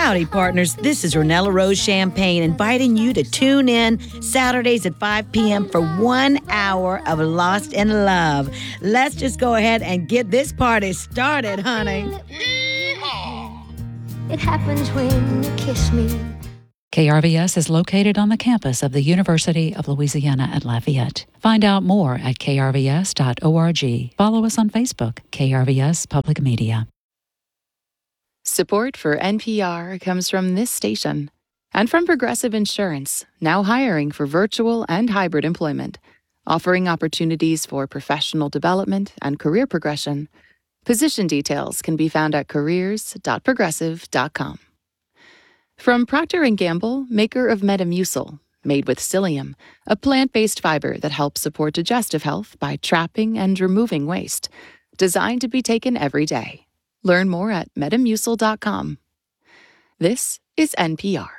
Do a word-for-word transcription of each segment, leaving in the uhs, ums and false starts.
Howdy, partners. This is Ornella Rose Champagne inviting you to tune in Saturdays at five p.m. for one hour of Lost in Love. Let's just go ahead and get this party started, honey. It happens when you kiss me. K R V S is located on the campus of the University of Louisiana at Lafayette. Find out more at k r v s dot org. Follow us on Facebook, K R V S Public Media. Support for N P R comes from this station and from Progressive Insurance, now hiring for virtual and hybrid employment, offering opportunities for professional development and career progression. Position details can be found at careers dot progressive dot com. From Procter and Gamble, maker of Metamucil, made with psyllium, a plant-based fiber that helps support digestive health by trapping and removing waste, designed to be taken every day. Learn more at metamucil dot com. This is N P R.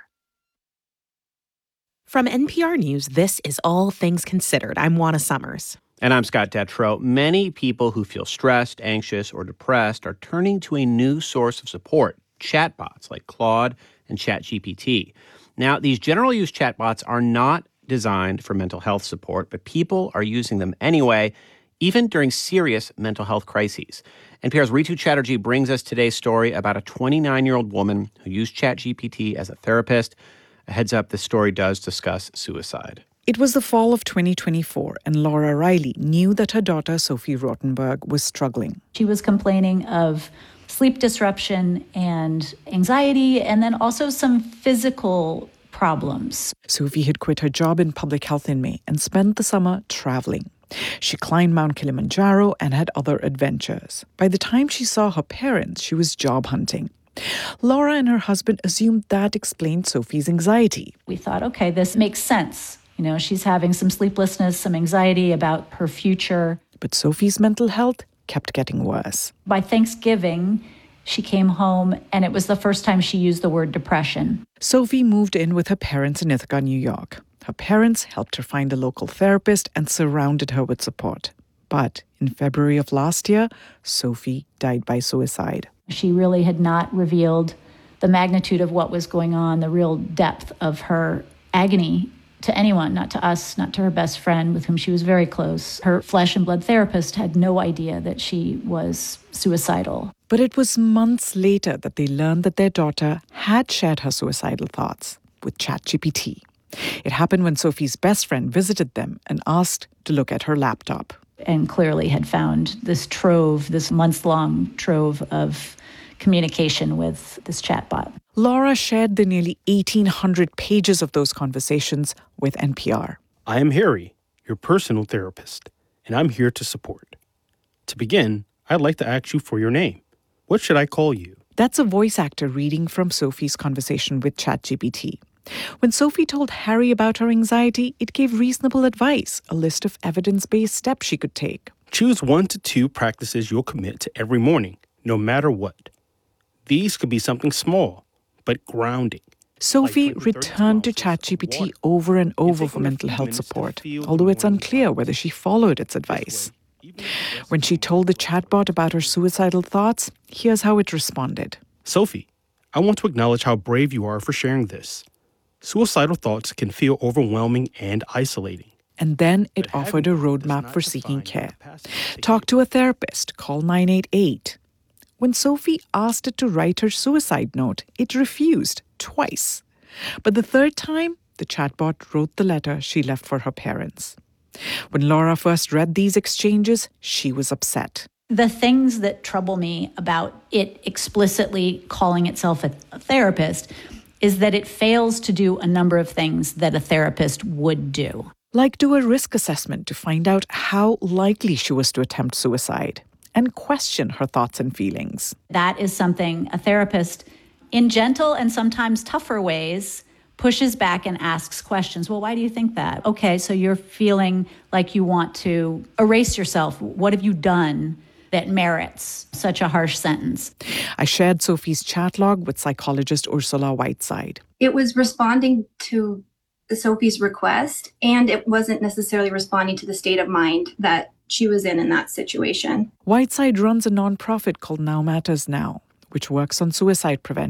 From N P R News, this is All Things Considered. I'm Juana Summers. And I'm Scott Detrow. Many people who feel stressed, anxious, or depressed are turning to a new source of support, chatbots like Claude and ChatGPT. Now, these general-use chatbots are not designed for mental health support, but people are using them anyway, even during serious mental health crises. N P R's Ritu Chatterjee brings us today's story about a twenty-nine-year-old woman who used ChatGPT as a therapist. A heads up, this story does discuss suicide. It was the fall of twenty twenty-four, and Laura Riley knew that her daughter, Sophie Rothenberg, was struggling. She was complaining of sleep disruption and anxiety, and then also some physical problems. Sophie had quit her job in public health in May and spent the summer traveling. She climbed Mount Kilimanjaro and had other adventures. By the time she saw her parents, she was job hunting. Laura and her husband assumed that explained Sophie's anxiety. We thought, okay, this makes sense. You know, she's having some sleeplessness, some anxiety about her future. But Sophie's mental health kept getting worse. By Thanksgiving, she came home, and it was the first time she used the word depression. Sophie moved in with her parents in Ithaca, New York. Her parents helped her find a local therapist and surrounded her with support. But in February of last year, Sophie died by suicide. She really had not revealed the magnitude of what was going on, the real depth of her agony to anyone, not to us, not to her best friend with whom she was very close. Her flesh and blood therapist had no idea that she was suicidal. But it was months later that they learned that their daughter had shared her suicidal thoughts with ChatGPT. It happened when Sophie's best friend visited them and asked to look at her laptop. And clearly had found this trove, this months-long trove of communication with this chatbot. Laura shared the nearly eighteen hundred pages of those conversations with N P R. I am Harry, your personal therapist, and I'm here to support. To begin, I'd like to ask you for your name. What should I call you? That's a voice actor reading from Sophie's conversation with ChatGPT. When Sophie told Harry about her anxiety, it gave reasonable advice, a list of evidence-based steps she could take. Choose one to two practices you'll commit to every morning, no matter what. These could be something small, but grounding. Sophie returned to ChatGPT over and over for mental health support, although it's unclear whether she followed its advice. When she told the chatbot about her suicidal thoughts, here's how it responded. Sophie, I want to acknowledge how brave you are for sharing this. Suicidal thoughts can feel overwhelming and isolating. And then it offered a roadmap for seeking care. Talk to a therapist, call nine eight eight. When Sophie asked it to write her suicide note, it refused twice. But the third time, the chatbot wrote the letter she left for her parents. When Laura first read these exchanges, she was upset. The things that trouble me about it explicitly calling itself a, a therapist is that it fails to do a number of things that a therapist would do. Like do a risk assessment to find out how likely she was to attempt suicide and question her thoughts and feelings. That is something a therapist, in gentle and sometimes tougher ways, pushes back and asks questions. Well, why do you think that? Okay, so you're feeling like you want to erase yourself. What have you done that merits such a harsh sentence? I shared Sophie's chat log with psychologist Ursula Whiteside. It was responding to Sophie's request, and it wasn't necessarily responding to the state of mind that she was in in that situation. Whiteside runs a nonprofit called Now Matters Now, which works on suicide prevention.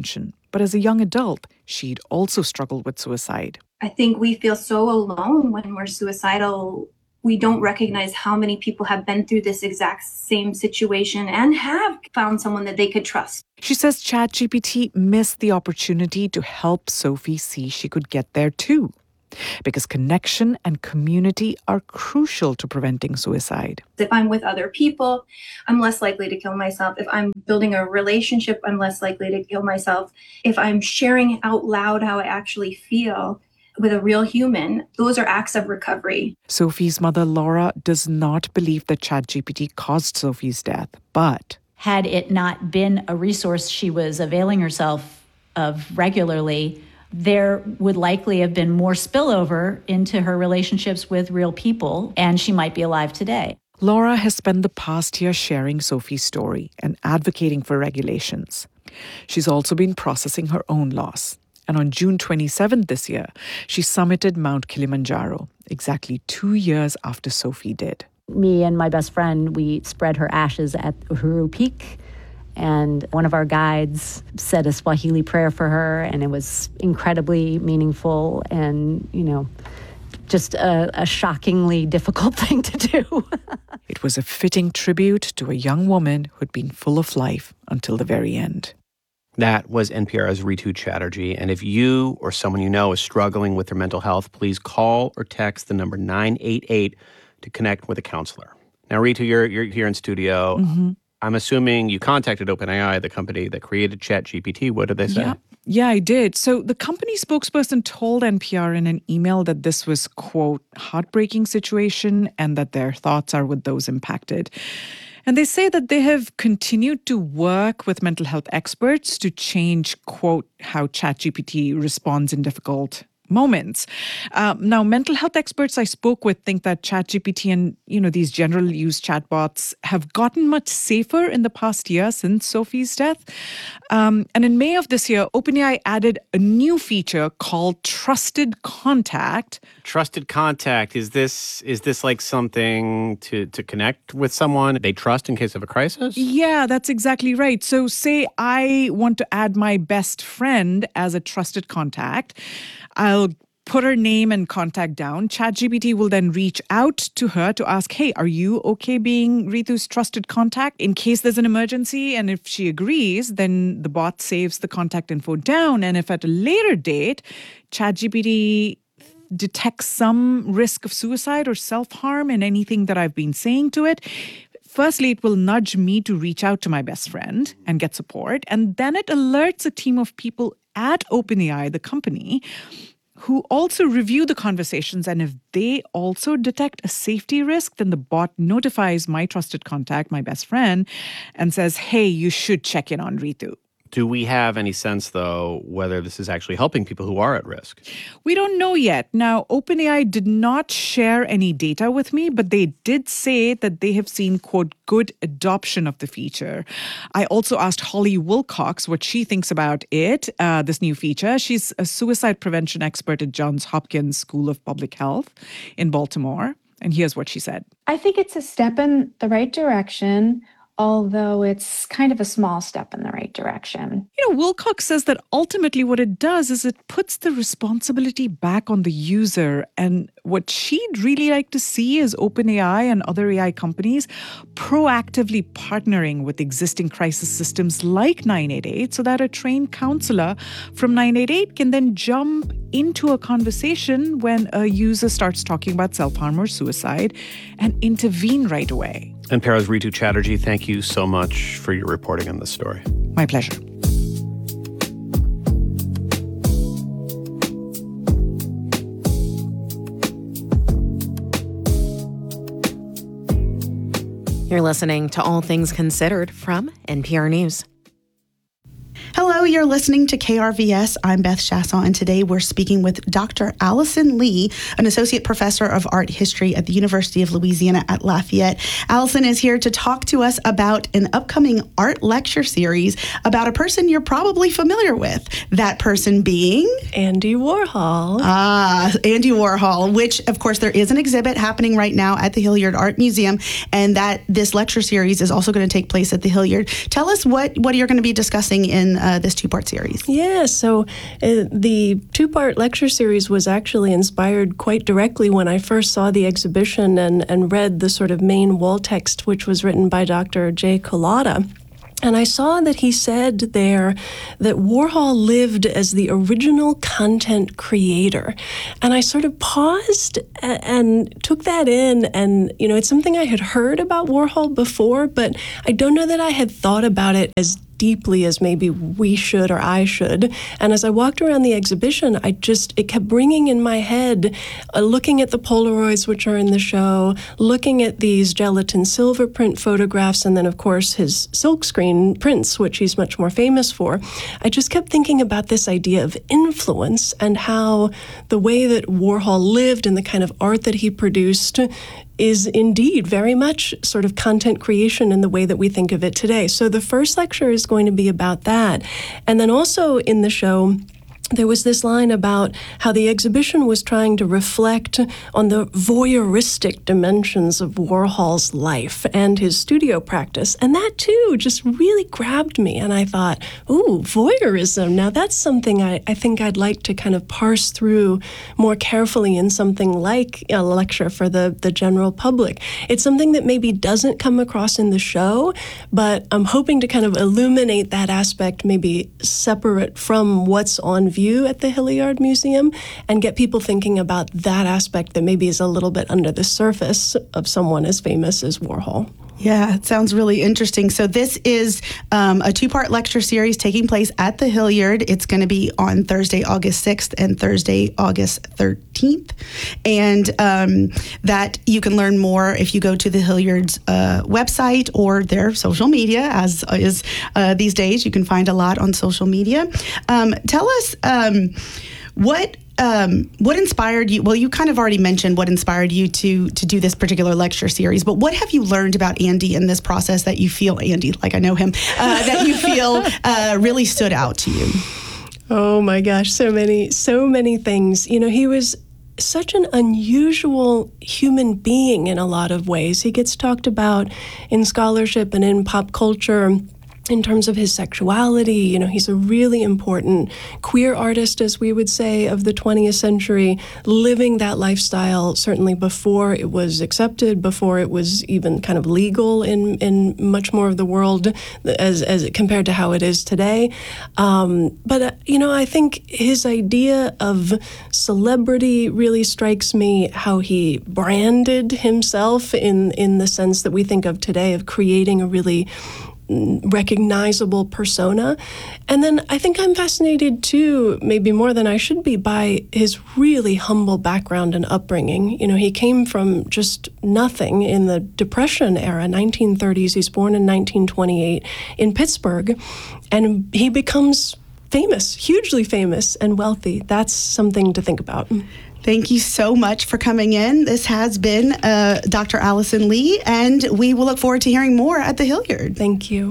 But as a young adult, she'd also struggled with suicide. I think we feel so alone when we're suicidal. We don't recognize how many people have been through this exact same situation and have found someone that they could trust. She says ChatGPT missed the opportunity to help Sophie see she could get there too, because connection and community are crucial to preventing suicide. If I'm with other people, I'm less likely to kill myself. If I'm building a relationship, I'm less likely to kill myself. If I'm sharing out loud how I actually feel with a real human, those are acts of recovery. Sophie's mother, Laura, does not believe that ChatGPT caused Sophie's death, but had it not been a resource she was availing herself of regularly, there would likely have been more spillover into her relationships with real people, and she might be alive today. Laura has spent the past year sharing Sophie's story and advocating for regulations. She's also been processing her own loss. And on June twenty-seventh this year, she summited Mount Kilimanjaro, exactly two years after Sophie did. Me and my best friend, we spread her ashes at Uhuru Peak. And one of our guides said a Swahili prayer for her, and it was incredibly meaningful and, you know, just a, a shockingly difficult thing to do. It was a fitting tribute to a young woman who'd been full of life until the very end. That was N P R's Ritu Chatterjee. And if you or someone you know is struggling with their mental health, please call or text the number nine eight eight to connect with a counselor. Now, Ritu, you're, you're here in studio. Mm-hmm. I'm assuming you contacted OpenAI, the company that created ChatGPT. What did they say? Yeah. Yeah, I did. So the company spokesperson told N P R in an email that this was, quote, heartbreaking situation and that their thoughts are with those impacted. And they say that they have continued to work with mental health experts to change, quote, how ChatGPT responds in difficult moments. Um, now, mental health experts I spoke with think that ChatGPT and, you know, these general use chatbots have gotten much safer in the past year since Sophie's death. Um, and in May of this year, OpenAI added a new feature called Trusted Contact. Trusted Contact. Is this is this like something to, to connect with someone they trust in case of a crisis? Yeah, that's exactly right. So say I want to add my best friend as a trusted contact. I'll put her name and contact down. ChatGPT will then reach out to her to ask, hey, are you okay being Ritu's trusted contact in case there's an emergency? And if she agrees, then the bot saves the contact info down. And if at a later date, ChatGPT detects some risk of suicide or self-harm in anything that I've been saying to it, firstly, it will nudge me to reach out to my best friend and get support. And then it alerts a team of people at OpenAI, the company, who also review the conversations. And if they also detect a safety risk, then the bot notifies my trusted contact, my best friend, and says, hey, you should check in on Ritu. Do we have any sense, though, whether this is actually helping people who are at risk? We don't know yet. Now, OpenAI did not share any data with me, but they did say that they have seen, quote, good adoption of the feature. I also asked Holly Wilcox what she thinks about it, uh, this new feature. She's a suicide prevention expert at Johns Hopkins School of Public Health in Baltimore. And here's what she said. I think it's a step in the right direction, although it's kind of a small step in the right direction. You know, Wilcox says that ultimately what it does is it puts the responsibility back on the user. And what she'd really like to see is OpenAI and other A I companies proactively partnering with existing crisis systems like nine eight eight so that a trained counselor from nine eight eight can then jump into a conversation when a user starts talking about self-harm or suicide and intervene right away. N P R's Ritu Chatterjee, thank you so much for your reporting on this story. My pleasure. You're listening to All Things Considered from N P R News. Hello, you're listening to K R V S. I'm Beth Chasson, and today we're speaking with Doctor Allison Lee, an associate professor of art history at the University of Louisiana at Lafayette. Allison is here to talk to us about an upcoming art lecture series about a person you're probably familiar with. That person being Andy Warhol. Ah, Andy Warhol, which, of course, there is an exhibit happening right now at the Hilliard Art Museum, and that this lecture series is also going to take place at the Hilliard. Tell us what, what you're going to be discussing in uh, this two-part series. Yeah, so uh, the two-part lecture series was actually inspired quite directly when I first saw the exhibition and, and read the sort of main wall text, which was written by Doctor Jay Collada. And I saw that he said there that Warhol lived as the original content creator. And I sort of paused and, and took that in. And, you know, it's something I had heard about Warhol before, but I don't know that I had thought about it as deeply as maybe we should or I should. And as I walked around the exhibition, I just, it kept bringing in my head, uh, looking at the Polaroids which are in the show, looking at these gelatin silver print photographs, and then of course his silkscreen prints, which he's much more famous for. I just kept thinking about this idea of influence and how the way that Warhol lived and the kind of art that he produced is indeed very much sort of content creation in the way that we think of it today. So the first lecture is going to be about that. And then also in the show, there was this line about how the exhibition was trying to reflect on the voyeuristic dimensions of Warhol's life and his studio practice. And that, too, just really grabbed me. And I thought, ooh, voyeurism. Now, that's something I, I think I'd like to kind of parse through more carefully in something like a lecture for the, the general public. It's something that maybe doesn't come across in the show, but I'm hoping to kind of illuminate that aspect maybe separate from what's on view at the Hilliard Museum and get people thinking about that aspect that maybe is a little bit under the surface of someone as famous as Warhol. Yeah, it sounds really interesting. So this is um, a two-part lecture series taking place at the Hilliard. It's going to be on Thursday, August sixth and Thursday, August thirteenth. And um, that you can learn more if you go to the Hilliard's uh, website or their social media, as is uh, these days. You can find a lot on social media. Um, tell us um, what... Um, what inspired you? Well, you kind of already mentioned what inspired you to to do this particular lecture series, but what have you learned about Andy in this process that you feel, Andy, like I know him, uh, that you feel uh, really stood out to you? Oh my gosh, so many, so many things. You know, he was such an unusual human being in a lot of ways. He gets talked about in scholarship and in pop culture in terms of his sexuality. You know, he's a really important queer artist, as we would say, of the twentieth century, living that lifestyle certainly before it was accepted, before it was even kind of legal in, in much more of the world as, as compared to how it is today. Um, but, uh, you know, I think his idea of celebrity really strikes me, how he branded himself in, in the sense that we think of today of creating a really recognizable persona. And then I think I'm fascinated too, maybe more than I should be, by his really humble background and upbringing. You know, he came from just nothing in the Depression era, nineteen thirties. He's born in nineteen twenty-eight in Pittsburgh, and he becomes famous, hugely famous and wealthy. That's something to think about. Thank you so much for coming in. This has been uh, Doctor Allison Lee, and we will look forward to hearing more at the Hilliard. Thank you.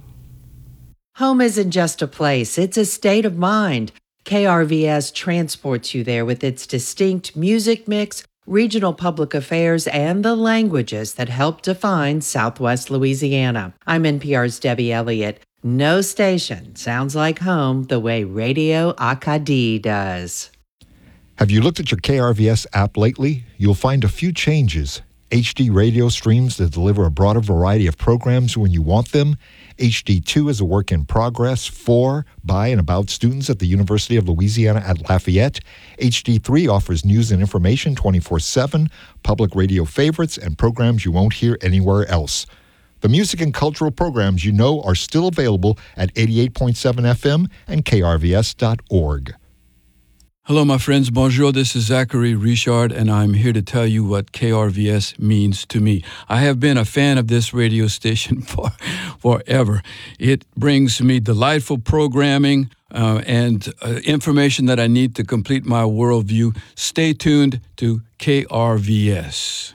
Home isn't just a place, it's a state of mind. K R V S transports you there with its distinct music mix, regional public affairs, and the languages that help define Southwest Louisiana. I'm N P R's Debbie Elliott. No station sounds like home the way Radio Acadie does. Have you looked at your K R V S app lately? You'll find a few changes. H D radio streams that deliver a broader variety of programs when you want them. H D two is a work in progress for, by, and about students at the University of Louisiana at Lafayette. H D three offers news and information twenty-four seven, public radio favorites, and programs you won't hear anywhere else. The music and cultural programs you know are still available at eighty-eight point seven F M and K R V S dot org. Hello, my friends. Bonjour. This is Zachary Richard, and I'm here to tell you what K R V S means to me. I have been a fan of this radio station for forever. It brings me delightful programming uh, and uh, information that I need to complete my worldview. Stay tuned to K R V S.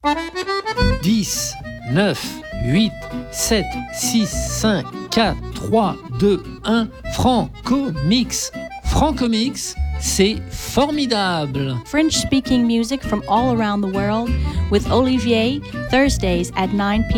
dix, neuf, huit, sept, six, cinq, quatre, trois, deux, un. Franco Mix. Franco Mix, c'est formidable. French-speaking music from all around the world with Olivier, Thursdays at nine p.m.